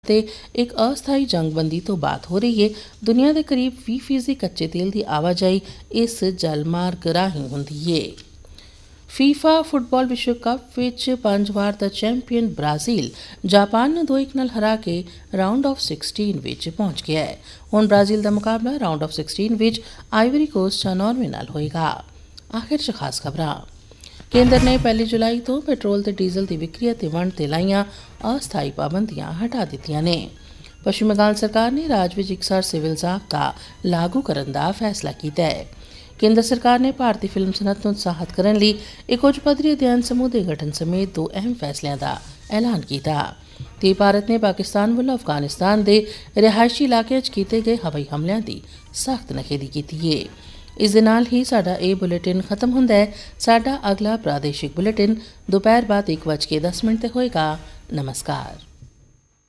ਤੇ ਇੱਕ ਅਸਥਾਈ ਜੰਗਬੰਦੀ ਤੋਂ ਬਾਅਦ ਹੋ ਰਹੀ ਹੈ। ਦੁਨੀਆ ਦੇ ਕਰੀਬ 20% ਕੱਚੇ ਤੇਲ ਦੀ ਆਵਾਜਾਈ ਇਸ ਜਲ ਮਾਰਗ ਰਾਹੀਂ ਹੁੰਦੀ ਹੈ। ਫੀਫਾ ਫੁੱਟਬਾਲ ਵਿਸ਼ਵ ਕੱਪ ਵਿੱਚ 5 ਵਾਰ ਦਾ ਚੈਂਪੀਅਨ ਬ੍ਰਾਜ਼ੀਲ ਜਾਪਾਨ ਨੂੰ 2-1 ਨਾਲ ਹਰਾ ਕੇ ਰਾਊਂਡ ਆਫ 16 ਵਿੱਚ ਪਹੁੰਚ ਗਿਆ ਹੈ। ਹੁਣ ਬ੍ਰਾਜ਼ੀਲ ਦਾ ਮੁਕਾਬਲਾ ਰਾਊਂਡ ਆਫ 16 ਵਿੱਚ ਆਈਵਰੀ ਕੋਸਟ ਜਾਂ ਨਾਰਵੇ ਨਾਲ ਹੋਏਗਾ। ਆਖਿਰ 'ਚ ਖਾਸ ਖਬਰਾਂ। ਕੇਂਦਰ ਨੇ 1 ਜੁਲਾਈ ਤੋਂ ਪੈਟਰੋਲ ਤੇ ਡੀਜ਼ਲ ਦੀ ਵਿਕਰੀ ਅਤੇ ਵੰਡ ਤੇ ਲਾਈਆਂ ਅਸਥਾਈ ਪਾਬੰਦੀਆਂ ਹਟਾ ਦਿੱਤੀਆਂ ਨੇ। ਪੱਛਮੀ ਬੰਗਾਲ ਸਰਕਾਰ ਨੇ ਰਾਜ ਵਿੱਚ ਇਕਸਾਰ ਸਿਵਲ ਜ਼ਾਬਤਾ ਲਾਗੂ ਕਰਨ ਦਾ ਫੈਸਲਾ ਕੀਤਾ ਹੈ। ਕੇਂਦਰ ਸਰਕਾਰ ਨੇ ਭਾਰਤੀ ਫਿਲਮ ਸਨਅਤ ਨੂੰ ਉਤਸ਼ਾਹਿਤ ਕਰਨ ਲਈ ਇੱਕ ਉੱਚ ਪੱਧਰੀ ਅਧਿਐਨ ਸਮੂਹ ਦੇ ਗਠਨ ਸਮੇਤ 2 ਅਹਿਮ ਫੈਸਲਿਆਂ ਦਾ ਐਲਾਨ ਕੀਤਾ। ਤੇ ਭਾਰਤ ਨੇ ਪਾਕਿਸਤਾਨ ਵੱਲੋਂ ਅਫਗਾਨਿਸਤਾਨ ਦੇ ਰਿਹਾਇਸ਼ੀ ਇਲਾਕਿਆਂ 'ਚ ਕੀਤੇ ਗਏ ਹਵਾਈ ਹਮਲਿਆਂ ਦੀ ਸਖਤ ਨਿਖੇਧੀ ਕੀਤੀ ਹੈ। ਇਸ ਦੇ ਨਾਲ ਹੀ ਸਾਡਾ ਇਹ ਬੁਲੇਟਿਨ ਖਤਮ ਹੁੰਦਾ ਹੈ। ਸਾਡਾ ਅਗਲਾ ਪ੍ਰਾਦੇਸ਼ਿਕ ਬੁਲੇਟਿਨ ਦੁਪਹਿਰ ਬਾਅਦ 1:10 ਤੇ ਹੋਏਗਾ। ਨਮਸਕਾਰ।